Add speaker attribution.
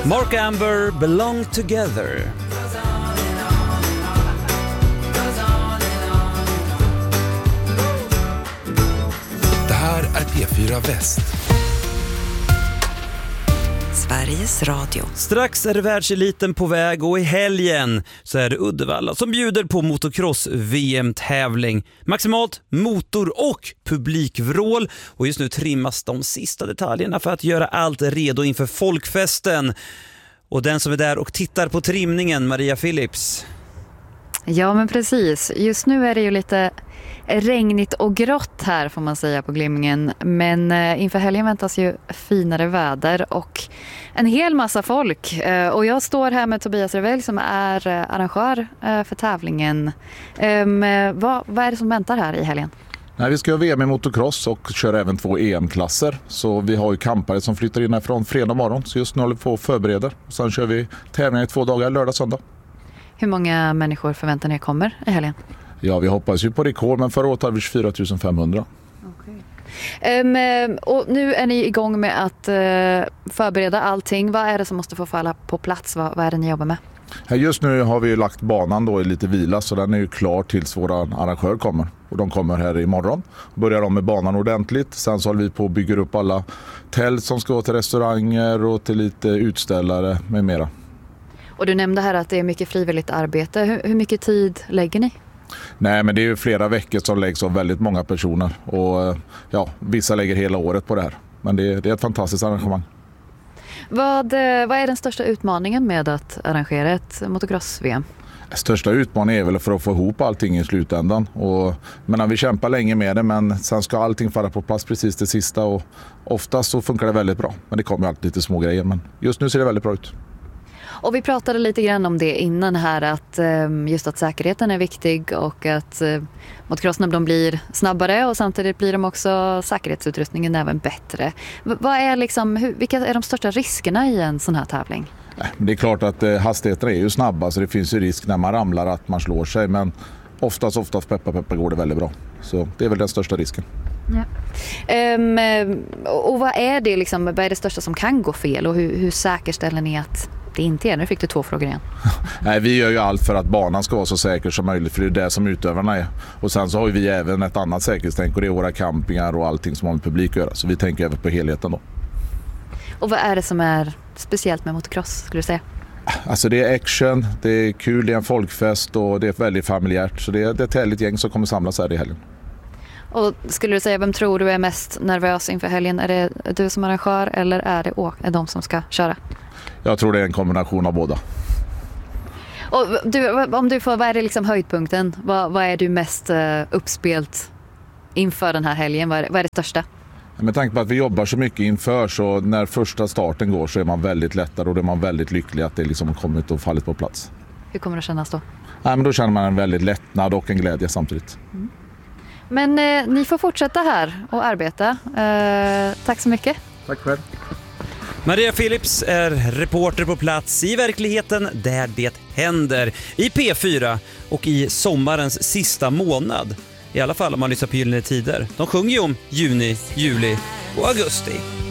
Speaker 1: Mark Amber, Belong Together.
Speaker 2: Det här är P4 Väst.
Speaker 3: Sveriges Radio.
Speaker 1: Strax är det världseliten på väg och i helgen så är det Uddevalla som bjuder på motocross-VM-tävling. Maximalt motor- och publikvrål och just nu trimmas de sista detaljerna för att göra allt redo inför folkfesten. Och den som är där och tittar på trimningen, Maria Philips.
Speaker 4: Ja, men precis. Just nu är det ju lite regnigt och grått här får man säga på Glimmingen. Men inför helgen väntas ju finare väder och en hel massa folk. Och jag står här med Tobias Revel som är arrangör för tävlingen. Vad är det som väntar här i helgen?
Speaker 5: Nej, vi ska göra VM i motocross och köra även 2 EM-klasser. Så vi har ju campare som flyttar in här från fredag morgon. Så just nu håller vi på och förbereder. Och sen kör vi tävlingar i 2 dagar, lördag och söndag.
Speaker 4: Hur många människor förväntar ni kommer i helgen?
Speaker 5: Ja, vi hoppas ju på rekord, men förra året hade vi 24 500.
Speaker 4: Och nu är ni igång med att förbereda allting. Vad är det som måste få falla på plats? Vad är det ni jobbar med?
Speaker 5: Just nu har vi lagt banan då i lite vila, så den är ju klar tills våra arrangörer kommer. Och de kommer här imorgon. Börjar de med banan ordentligt. Sen så håller vi på att bygga upp alla tält som ska gå till restauranger och till lite utställare med mera. Och
Speaker 4: du nämnde här att det är mycket frivilligt arbete. Hur mycket tid lägger ni?
Speaker 5: Nej, men det är ju flera veckor som läggs av väldigt många personer. Och ja, vissa lägger hela året på det här. Men det är ett fantastiskt arrangemang.
Speaker 4: Vad är den största utmaningen med att arrangera ett motocross-VM?
Speaker 5: Största utmaningen är väl för att få ihop allting i slutändan. Men vi kämpar länge med det, men sen ska allting falla på plats precis det sista. Och oftast så funkar det väldigt bra. Men det kommer alltid lite små grejer. Men just nu ser det väldigt bra ut.
Speaker 4: Och vi pratade lite grann om det innan här, att just att säkerheten är viktig och att motocrossarna de blir snabbare och samtidigt blir de också säkerhetsutrustningen även bättre. Vilka är de största riskerna i en sån här tävling?
Speaker 5: Det är klart att hastigheterna är ju snabba, så det finns ju risk när man ramlar att man slår sig, men oftast peppa går det väldigt bra. Så det är väl den största risken.
Speaker 4: Ja. Och vad är det största som kan gå fel och hur säkerställer ni att det inte är? Nu fick du 2 frågor igen.
Speaker 5: Nej, vi gör ju allt för att banan ska vara så säker som möjligt, för det är det som utövarna är. Och sen så har vi även ett annat säkerhetstänk, och det är våra campingar och allting som har med publik att göra. Så vi tänker även på helheten då. Och
Speaker 4: vad är det som är speciellt med motocross, skulle du säga?
Speaker 5: Alltså det är action, det är kul, det är en folkfest och det är väldigt familjärt. Så det är ett härligt gäng som kommer samlas här i helgen.
Speaker 4: Och skulle du säga, vem tror du är mest nervös inför helgen? Är det du som arrangör eller är det de som ska köra?
Speaker 5: Jag tror det är en kombination av båda.
Speaker 4: Och vad är det höjdpunkten? Vad är du mest uppspelt inför den här helgen? Vad är det största?
Speaker 5: Med tanke på att vi jobbar så mycket inför, så när första starten går så är man väldigt lättare och då är man väldigt lycklig att det har kommit och fallit på plats.
Speaker 4: Hur kommer det att kännas då?
Speaker 5: Men då känner man en väldigt lättnad och en glädje samtidigt.
Speaker 4: Mm. Men ni får fortsätta här och arbeta. Tack så mycket.
Speaker 5: Tack själv.
Speaker 1: Maria Philips är reporter på plats i verkligheten där det händer. I P4 och i sommarens sista månad. I alla fall om man lyssnar på Gyllene Tider. De sjunger ju om juni, juli och augusti.